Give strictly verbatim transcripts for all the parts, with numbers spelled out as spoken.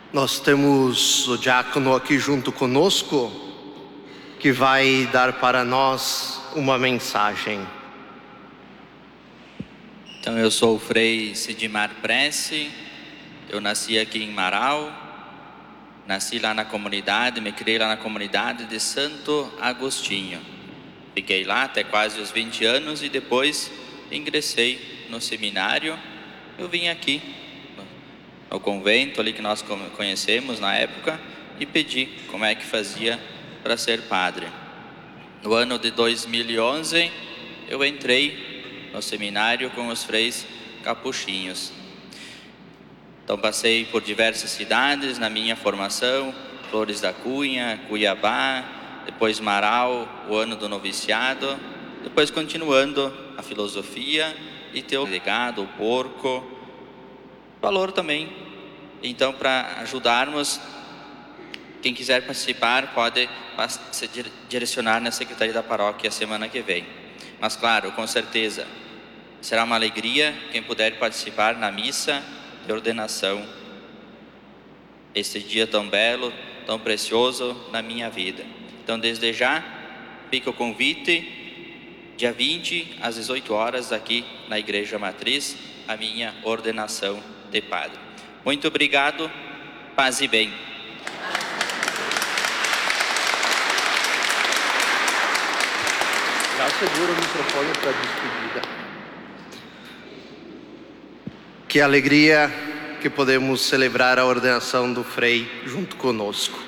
Nós temos o diácono aqui junto conosco, que vai dar para nós uma mensagem. Então, eu sou o Frei Sidmar Prece, eu nasci aqui em Marau, nasci lá na comunidade, me criei lá na comunidade de Santo Agostinho. Fiquei lá até quase os vinte anos e depois ingressei no seminário. Eu vim aqui no convento ali que nós conhecemos na época e pedi como é que fazia para ser padre. No ano de dois mil e onze eu entrei no seminário com os freis capuchinhos. Então passei por diversas cidades na minha formação: Flores da Cunha, Cuiabá, depois Marau, o ano do noviciado, depois continuando a filosofia e ter o legado, o porco, valor também. Então, para ajudarmos, quem quiser participar pode se direcionar na secretaria da paróquia semana que vem. Mas claro, com certeza, será uma alegria quem puder participar na missa de ordenação, este dia tão belo, tão precioso na minha vida. Então, desde já, fica o convite, dia vinte, às dezoito horas, aqui na Igreja Matriz, a minha ordenação de padre. Muito obrigado, paz e bem. Já segura o microfone para a despedida. Que alegria que podemos celebrar a ordenação do Frei junto conosco.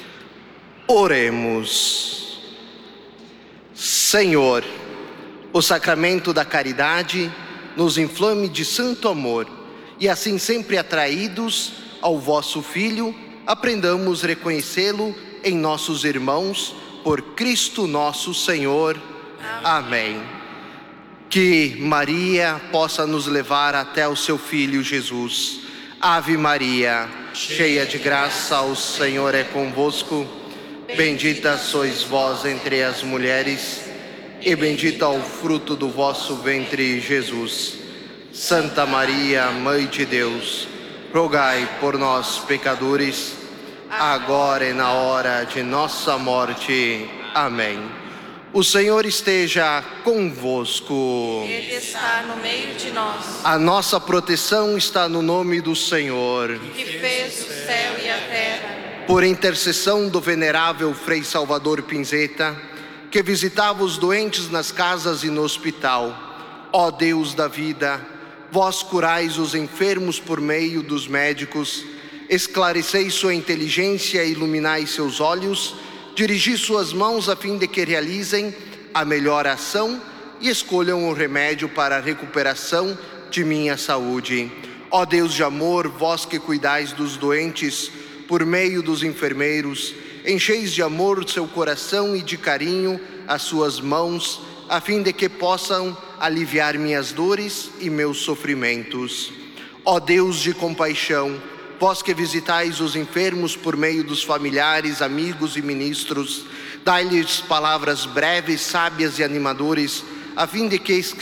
Oremos. Senhor, o sacramento da caridade nos inflame de santo amor, e assim sempre atraídos ao vosso Filho, aprendamos reconhecê-lo em nossos irmãos, por Cristo nosso Senhor. Amém. Amém. Que Maria possa nos levar até o seu Filho Jesus. Ave Maria, cheia de graça, o Senhor é convosco. Bendita sois vós entre as mulheres, e bendito é o fruto do vosso ventre, Jesus. Santa Maria, Mãe de Deus, rogai por nós, pecadores, agora e na hora de nossa morte. Amém. O Senhor esteja convosco. Ele está no meio de nós. A nossa proteção está no nome do Senhor, que fez o céu e a terra. Por intercessão do venerável Frei Salvador Pinzeta, que visitava os doentes nas casas e no hospital. Ó Deus da vida, vós curais os enfermos por meio dos médicos, esclareceis sua inteligência e iluminai seus olhos, dirigi suas mãos a fim de que realizem a melhor ação e escolham o remédio para a recuperação de minha saúde. Ó Deus de amor, vós que cuidais dos doentes por meio dos enfermeiros, encheis de amor seu coração e de carinho as suas mãos, a fim de que possam aliviar minhas dores e meus sofrimentos. Ó Deus de compaixão, vós que visitais os enfermos por meio dos familiares, amigos e ministros, dai-lhes palavras breves, sábias e animadoras, a fim de que